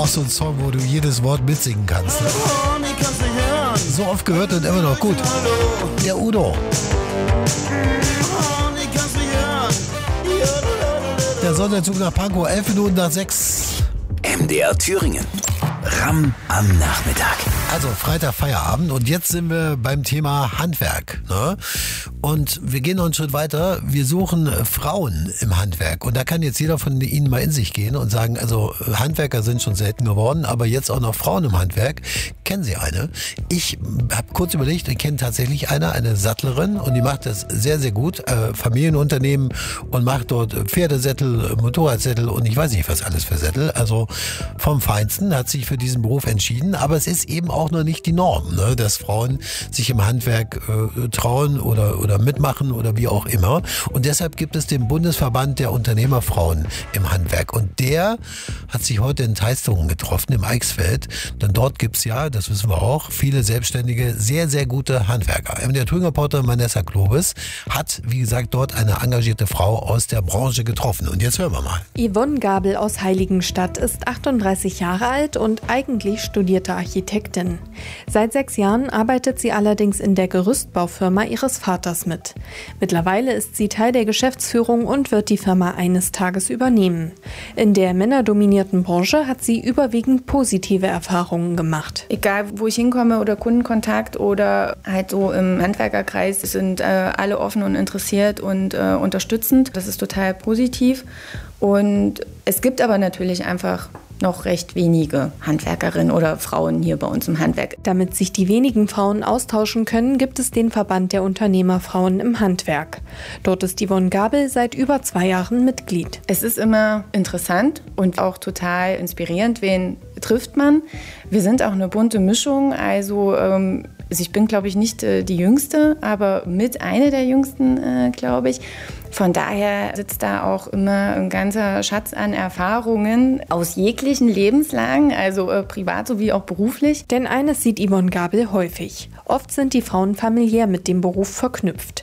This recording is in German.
auch so ein Song, wo du jedes Wort mitsingen kannst. Ne? So oft gehört und immer noch gut. Der Udo. Der Sonderzug nach Pankow, 11 Minuten nach 6. MDR Thüringen. Ramm am Nachmittag. Also Freitag Feierabend und jetzt sind wir beim Thema Handwerk. Ne? Und wir gehen noch einen Schritt weiter. Wir suchen Frauen im Handwerk. Und da kann jetzt jeder von Ihnen mal in sich gehen und sagen, also Handwerker sind schon selten geworden, aber jetzt auch noch Frauen im Handwerk. Kennen Sie eine? Ich habe kurz überlegt, ich kenne tatsächlich eine Sattlerin und die macht das sehr, sehr gut. Familienunternehmen und macht dort Pferdesättel, Motorradsättel und ich weiß nicht was alles für Sättel. Also vom Feinsten, hat sich für diesen Beruf entschieden. Aber es ist eben auch noch nicht die Norm, ne? Dass Frauen sich im Handwerk trauen oder mitmachen oder wie auch immer. Und deshalb gibt es den Bundesverband der Unternehmerfrauen im Handwerk. Und der hat sich heute in Teistungen getroffen, im Eichsfeld. Denn dort gibt es ja, das wissen wir auch, viele selbstständige, sehr, sehr gute Handwerker. Der Thüringen-Reporter Vanessa Klobes hat, wie gesagt, dort eine engagierte Frau aus der Branche getroffen. Und jetzt hören wir mal. Yvonne Gabel aus Heiligenstadt ist 38 Jahre alt und eigentlich studierte Architektin. Seit 6 Jahren arbeitet sie allerdings in der Gerüstbaufirma ihres Vaters mit. Mittlerweile ist sie Teil der Geschäftsführung und wird die Firma eines Tages übernehmen. In der männerdominierten Branche hat sie überwiegend positive Erfahrungen gemacht. Egal, wo ich hinkomme oder Kundenkontakt oder halt so im Handwerkerkreis, sind alle offen und interessiert und unterstützend. Das ist total positiv. Und es gibt aber natürlich einfach noch recht wenige Handwerkerinnen oder Frauen hier bei uns im Handwerk. Damit sich die wenigen Frauen austauschen können, gibt es den Verband der Unternehmerfrauen im Handwerk. Dort ist Yvonne Gabel seit über 2 Jahren Mitglied. Es ist immer interessant und auch total inspirierend, wen trifft man. Wir sind auch eine bunte Mischung, also ich bin, glaube ich, nicht die Jüngste, aber mit eine der Jüngsten, glaube ich. Von daher sitzt da auch immer ein ganzer Schatz an Erfahrungen aus jeglichen Lebenslagen, also privat sowie auch beruflich. Denn eines sieht Yvonne Gabel häufig. Oft sind die Frauen familiär mit dem Beruf verknüpft.